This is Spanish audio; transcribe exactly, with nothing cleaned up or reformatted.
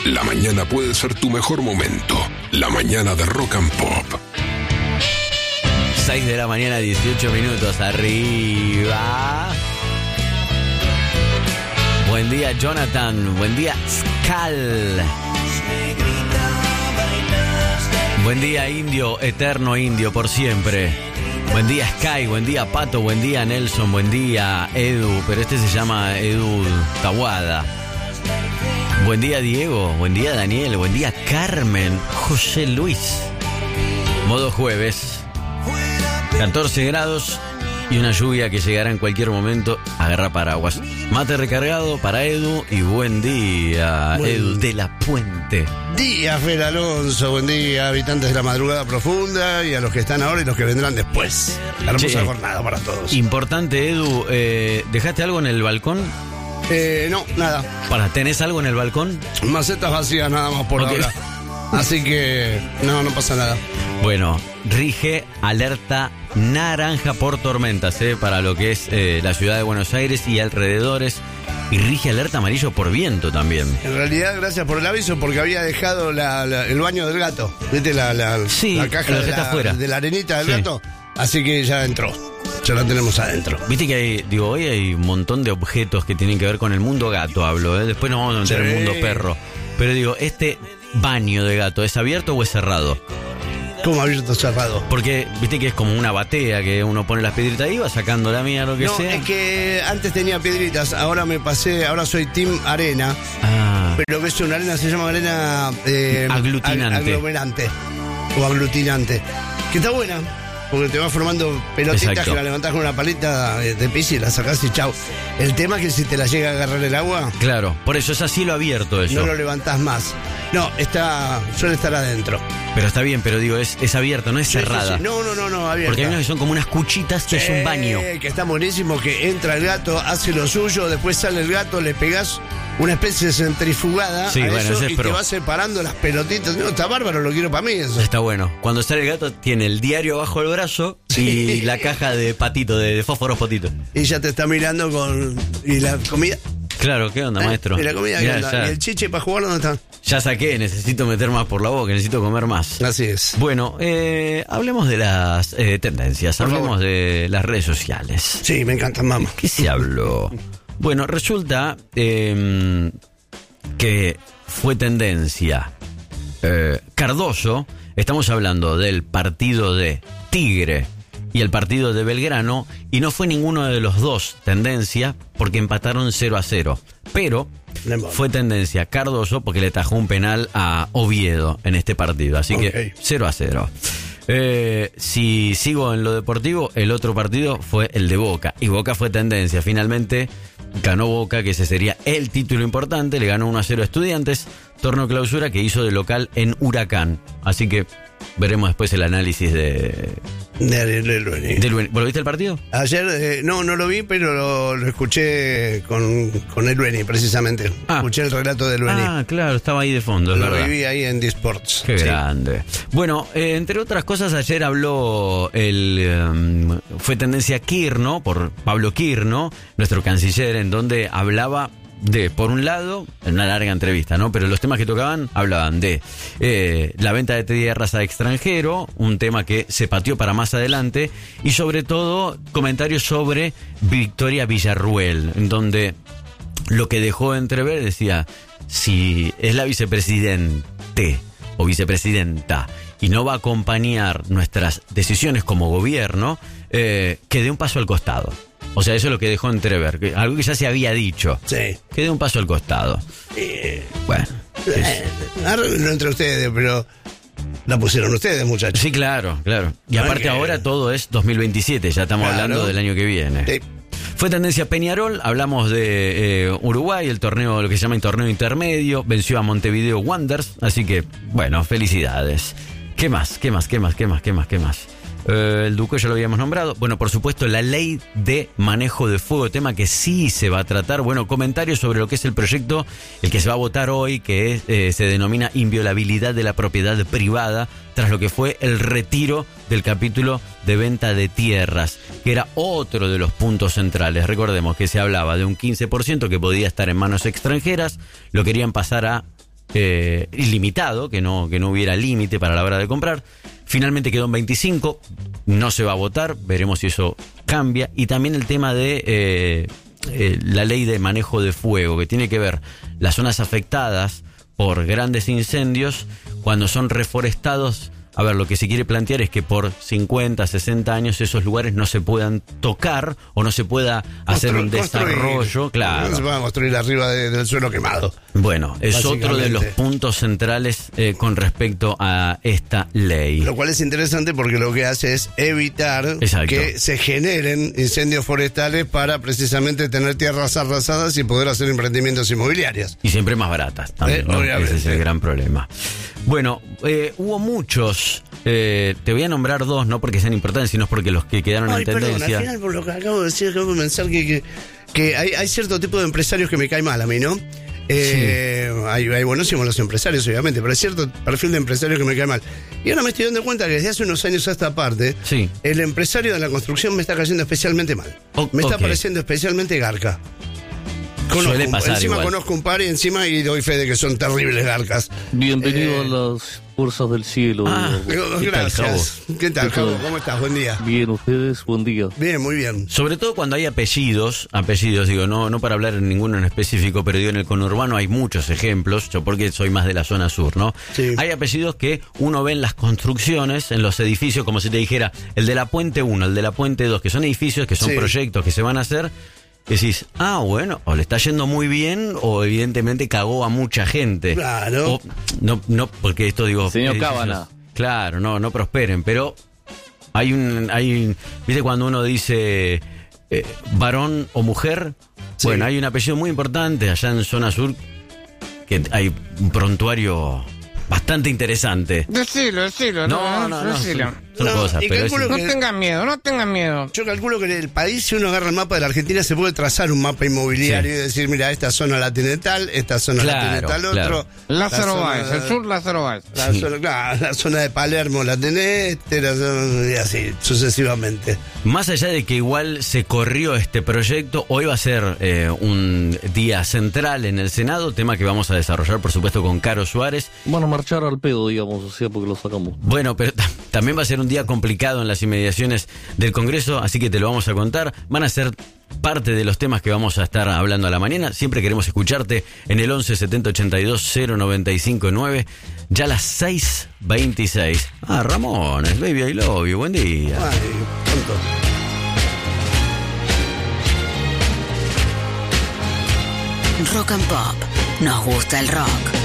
La mañana puede ser tu mejor momento. La mañana de Rock and Pop. seis de la mañana, dieciocho minutos. Arriba. Buen día, Jonathan. Buen día, Skal. Buen día, Indio. Eterno Indio, por siempre. Buen día, Sky. Buen día, Pato. Buen día, Nelson. Buen día, Edu. Pero este se llama Edu Tawada. Buen día, Diego. Buen día, Daniel. Buen día, Carmen. José Luis. Modo jueves. catorce grados y una lluvia que llegará en cualquier momento. Agarra paraguas. Mate recargado para Edu y buen día, buen Edu de la Puente. Día, Fer Alonso. Buen día, habitantes de la madrugada profunda y a los que están ahora y los que vendrán después. Hermosa Che, jornada para todos. Importante, Edu. Eh, ¿Dejaste algo en el balcón? Eh, no, nada. Para, ¿tenés algo en el balcón? Macetas vacías nada más por Okay. ahora. Así que no, no pasa nada. Bueno, rige alerta naranja por tormentas, ¿eh? Para lo que es eh, la ciudad de Buenos Aires y alrededores. Y rige alerta amarillo por viento también. En realidad, gracias por el aviso, porque había dejado la, la, el baño del gato. ¿Viste la, la, Sí, la caja la de que está la, afuera. de la arenita del Sí. gato? Así que ya entró. Ya la tenemos adentro. Viste que hay, digo, hoy hay un montón de objetos que tienen que ver con el mundo gato, hablo, ¿eh? Después nos vamos a meter Sí. en el mundo perro. Pero digo, ¿este baño de gato es abierto o es cerrado? ¿Cómo abierto cerrado? Porque, viste que es como una batea que uno pone las piedritas ahí, va sacando la mía, lo que No, sea. es que antes tenía piedritas, ahora me pasé, ahora soy team arena. Ah, Pero que es una arena, se llama arena eh, Aglutinante. ag- aglomerante o aglutinante. Que está buena, porque te va formando pelotitas. Exacto. Que la levantás con una palita de, de pis y la sacás y chau. El tema es que si te la llega a agarrar el agua, claro, por eso es a cielo abierto eso. no lo levantás más. No, está, suele estar adentro. Pero está bien, pero digo, es, es abierto, no es Sí, sí, cerrada. sí. No, no, no, no, abierta. Porque hay unas que son como unas cuchitas que es un baño. Que está buenísimo, que entra el gato, hace lo suyo, después sale el gato, le pegás una especie de centrifugada Sí, a bueno, eso ese es y pro. te va separando las pelotitas. No, está bárbaro, lo quiero para mí eso. Está bueno. Cuando sale el gato tiene el diario bajo el brazo y Sí. la caja de patito, de, de fósforos potito. Y ya te está mirando con... ¿Y la comida? Claro, ¿qué onda, ¿Eh? maestro? ¿Y la comida? Mirá, ¿Qué onda? ya, ¿Y el chiche para jugar dónde está? ya saqué, necesito meter más por la boca, necesito comer más. Así es. Bueno, eh, hablemos de las eh, tendencias, Por hablemos favor. de las redes sociales. Sí, me encantan, mamá. ¿Qué se habló? Bueno, resulta eh, que fue tendencia eh, Cardoso. Estamos hablando del partido de Tigre y el partido de Belgrano, y no fue ninguno de los dos tendencia porque empataron cero a cero. Pero fue tendencia Cardoso porque le tajó un penal a Oviedo en este partido. Así Ok. que cero a cero. Eh, si sigo en lo deportivo, el otro partido fue el de Boca. Y Boca fue tendencia. Finalmente ganó Boca, que ese sería el título importante. Le ganó uno a cero a Estudiantes. Torneo clausura que hizo de local en Huracán. Así que veremos después el análisis de... De, de, de Lueni. de Lueni. ¿Vos lo viste el partido? Ayer, eh, no, no lo vi, pero lo, lo escuché con, con el Lueni, precisamente. Ah. Escuché el relato de Lueni. Ah, claro, estaba ahí de fondo, es lo verdad. viví ahí en D-Sports. Qué Sí. grande. Bueno, eh, entre otras cosas, ayer habló el... um, fue tendencia Kirno, por Pablo Kirno, nuestro canciller, en donde hablaba de, por un lado, en una larga entrevista, ¿no? Pero los temas que tocaban hablaban de eh, la venta de tierras a extranjero, un tema que se pateó para más adelante, y sobre todo comentarios sobre Victoria Villarruel, en donde lo que dejó entrever decía, si es la vicepresidente o vicepresidenta y no va a acompañar nuestras decisiones como gobierno, eh, que dé un paso al costado. O sea, eso es lo que dejó entrever, que, algo que ya se había dicho. Sí. Que dé un paso al costado. Bueno. Eh, arreglo entre ustedes, pero la pusieron ustedes, muchachos. Sí, claro, claro. Y aparte que- ahora todo es dos mil veintisiete, ya estamos Claro. hablando del año que viene. Sí. Fue tendencia Peñarol, hablamos de eh, Uruguay, el torneo, lo que se llama el torneo intermedio, venció a Montevideo Wanderers, así que, bueno, felicidades. ¿Qué más? ¿Qué más? ¿Qué más? ¿Qué más? ¿Qué más? ¿Qué más? Eh, el Duque ya lo habíamos nombrado. Bueno, por supuesto, la ley de manejo de fuego, tema que sí se va a tratar. Bueno, comentarios sobre lo que es el proyecto, el que se va a votar hoy, que es, eh, se denomina inviolabilidad de la propiedad privada, tras lo que fue el retiro del capítulo de venta de tierras, que era otro de los puntos centrales. Recordemos que se hablaba de un quince por ciento que podía estar en manos extranjeras, lo querían pasar a eh, ilimitado, que no, que no hubiera límite para la hora de comprar. Finalmente quedó en veinticinco, no se va a votar, veremos si eso cambia. Y también el tema de eh, eh, la ley de manejo de fuego, que tiene que ver las zonas afectadas por grandes incendios, cuando son reforestados. A ver, lo que se quiere plantear es que por cincuenta, sesenta años esos lugares no se puedan tocar o no se pueda hacer Constru- un desarrollo, construir. claro. No se puede construir arriba de- del suelo quemado. Bueno, es otro de los puntos centrales eh, con respecto a esta ley. Lo cual es interesante porque lo que hace es evitar Exacto. que se generen incendios forestales para precisamente tener tierras arrasadas y poder hacer emprendimientos inmobiliarios. Y siempre más baratas también, Eh, ¿no? obviamente. Ese es el gran problema. Bueno, eh, hubo muchos, eh, te voy a nombrar dos, no porque sean importantes, sino porque los que quedaron Ay, en perdón, tendencia. al final por lo que acabo de decir, acabo de pensar que, que, que hay, hay cierto tipo de empresarios que me cae mal a mí, ¿no? Eh, hay, hay buenísimos los empresarios, obviamente, pero hay cierto perfil de empresarios que me cae mal. Y ahora me estoy dando cuenta que desde hace unos años a esta parte, Sí. el empresario de la construcción me está cayendo especialmente mal. O- me está ok. pareciendo especialmente garca. Conozco, Suele pasar encima igual. conozco un par y encima y doy fe de que son terribles garcas. Bienvenido Eh, a las fuerzas del cielo. Ah. Digo, ¿Qué tal, Gracias. ¿Qué tal, ¿Qué tal? Javo? ¿Cómo estás? Buen día. Bien, ustedes, buen día. Bien, muy bien. Sobre todo cuando hay apellidos, apellidos, digo, no, no para hablar en ninguno en específico, pero digo, en el conurbano hay muchos ejemplos, yo porque soy más de la zona sur, ¿no? Sí. Hay apellidos que uno ve en las construcciones, en los edificios, como si te dijera, el de la Puente uno, el de la Puente dos, que son edificios, que son Sí. proyectos que se van a hacer. Decís, ah, bueno, o le está yendo muy bien, o evidentemente cagó a mucha gente. Claro. O, no, no, porque esto digo. Señor edificios- Cábana. Claro, no, no prosperen, pero hay un, hay un- ¿viste cuando uno dice eh, varón o mujer? Sí. Bueno, hay un apellido muy importante allá en zona sur, que hay un prontuario bastante interesante. Decilo, decilo, No, no, no, no, decilo. son, son No, cosas, y pero es- calculo No que- tengan miedo, no tengan miedo. Yo calculo que en el país, si uno agarra el mapa de la Argentina, se puede trazar un mapa inmobiliario Sí. y decir, mira, esta zona la tiene tal, esta zona la Claro, tiene tal claro. otro. Lázaro La Báez, zona- el sur Lázaro Báez. La, zona, claro, la zona de Palermo la tenés, este, la zona- y así, sucesivamente. Más allá de que igual se corrió este proyecto, hoy va a ser eh, un día central en el Senado, tema que vamos a desarrollar, por supuesto, con Caro Suárez. Van a marchar al pedo, digamos, o sea, porque lo sacamos. Bueno, pero ta- también va a ser un día complicado en las inmediaciones del Congreso, así que te lo vamos a contar. Van a ser parte de los temas que vamos a estar hablando a la mañana. Siempre queremos escucharte en el once setenta ochenta y dos cero noventa y cinco nueve, ya a las seis veintiséis. Ah, Ramones, baby, I love you, buen día. Ay, pronto. Rock and Pop. Nos gusta el rock.